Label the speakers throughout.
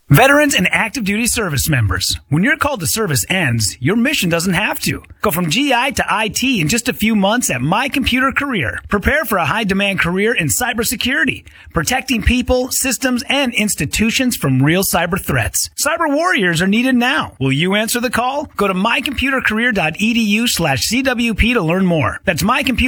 Speaker 1: Veterans and active duty service members, when your call to service ends, your mission doesn't have to. Go from GI to IT in just a few months at My Computer Career. Prepare for a high-demand career in cybersecurity, protecting people, systems, and institutions from real cyber threats. Cyber warriors are needed now. Will you answer the call? Go to mycomputercareer.edu/CWP to learn more. That's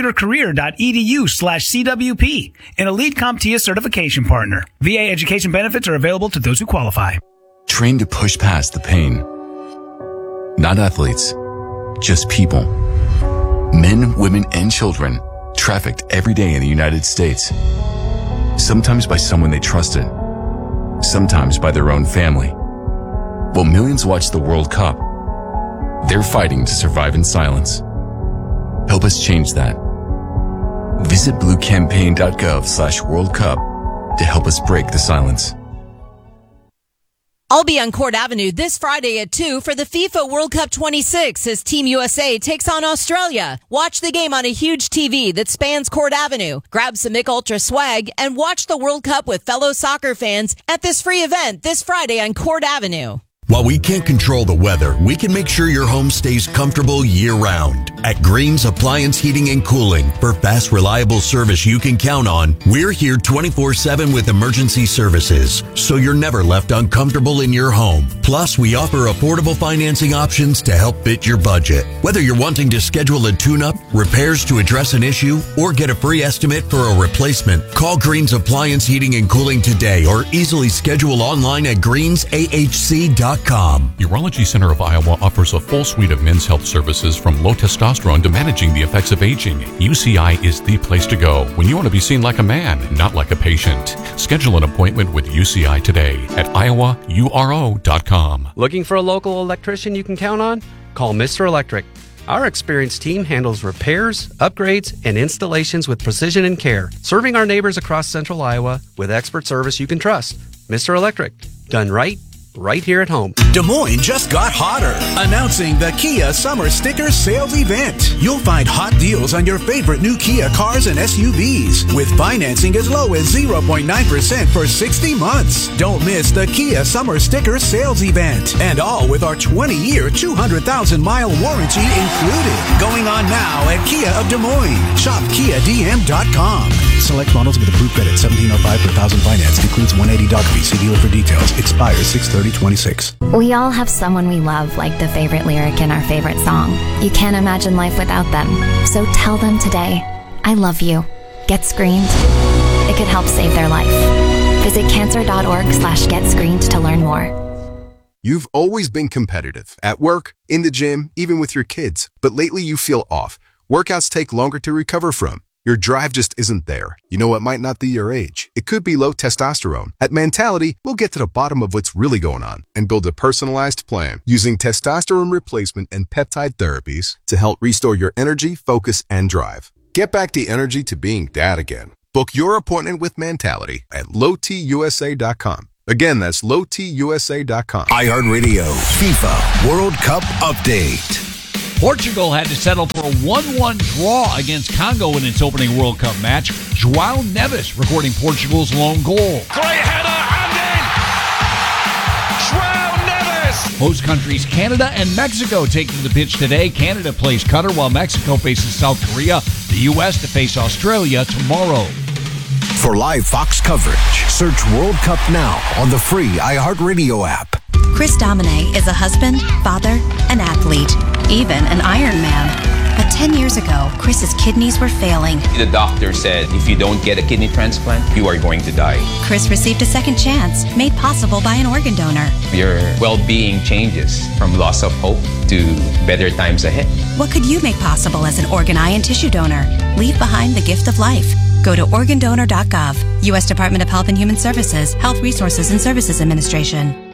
Speaker 1: mycomputercareer.edu/CWP, an elite CompTIA certification partner. VA education benefits are available to those who qualify.
Speaker 2: Trained to push past the pain. Not athletes, just people. Men, women, and children trafficked every day in the United States. Sometimes by someone they trusted. Sometimes by their own family. While millions watch the World Cup, they're fighting to survive in silence. Help us change that. Visit bluecampaign.gov/World Cup to help us break the silence.
Speaker 3: I'll be on Court Avenue this Friday at 2 for the FIFA World Cup 26 as Team USA takes on Australia. Watch the game on a huge TV that spans Court Avenue. Grab some Mick Ultra swag and watch the World Cup with fellow soccer fans at this free event this Friday on Court Avenue.
Speaker 4: While we can't control the weather, we can make sure your home stays comfortable year-round. At Green's Appliance Heating and Cooling, for fast, reliable service you can count on, we're here 24/7 with emergency services, so you're never left uncomfortable in your home. Plus, we offer affordable financing options to help fit your budget. Whether you're wanting to schedule a tune-up, repairs to address an issue, or get a free estimate for a replacement, call Green's Appliance Heating and Cooling today or easily schedule online at greensahc.com.
Speaker 5: Urology Center of Iowa offers a full suite of men's health services from low testosterone to managing the effects of aging. UCI is the place to go when you want to be seen like a man, not like a patient. Schedule an appointment with UCI today at iowauro.com.
Speaker 6: Looking for a local electrician you can count on? Call Mr. Electric. Our experienced team handles repairs, upgrades, and installations with precision and care, serving our neighbors across central Iowa with expert service you can trust. Mr. Electric. Done right here at home.
Speaker 7: Des Moines just got hotter. Announcing the Kia Summer Sticker Sales Event. You'll find hot deals on your favorite new Kia cars and SUVs with financing as low as 0.9% for 60 months. Don't miss the Kia Summer Sticker Sales Event. And all with our 20-year, 200,000-mile warranty included. Going on now at Kia of Des Moines. Shop KiaDM.com. Select models with approved credit, $1,705 per thousand finance. Includes $180 doc fee. See dealer for details. Expires 6/30/26.
Speaker 8: We all have someone we love, like the favorite lyric in our favorite song. You can't imagine life without them. So tell them today, I love you. Get screened. It could help save their life. Visit cancer.org/getscreened to learn more.
Speaker 9: You've always been competitive. At work, in the gym, even with your kids. But lately you feel off. Workouts take longer to recover from. Your drive just isn't there. You know, it might not be your age. It could be low testosterone. At Mentality, we'll get to the bottom of what's really going on and build a personalized plan using testosterone replacement and peptide therapies to help restore your energy, focus, and drive. Get back the energy to being dad again. Book your appointment with Mentality at lowtusa.com. Again, that's lowtusa.com.
Speaker 4: iHeartRadio FIFA World Cup Update.
Speaker 10: Portugal had to settle for a 1-1 draw against Congo in its opening World Cup match. João Neves recording Portugal's lone goal.
Speaker 11: Great header and in! João Neves!
Speaker 10: Host countries Canada and Mexico taking to the pitch today. Canada plays Qatar while Mexico faces South Korea. The U.S. to face Australia tomorrow.
Speaker 4: For live Fox coverage, search World Cup now on the free iHeartRadio app.
Speaker 12: Chris Domine is a husband, father, an athlete, even an Ironman. But 10 years ago, Chris's kidneys were failing.
Speaker 13: The doctor said, if you don't get a kidney transplant, you are going to die.
Speaker 12: Chris received a second chance, made possible by an organ donor.
Speaker 13: Your well-being changes from loss of hope to better times ahead.
Speaker 12: What could you make possible as an organ, eye, and tissue donor? Leave behind the gift of life. Go to organdonor.gov. U.S. Department of Health and Human Services, Health Resources and Services Administration.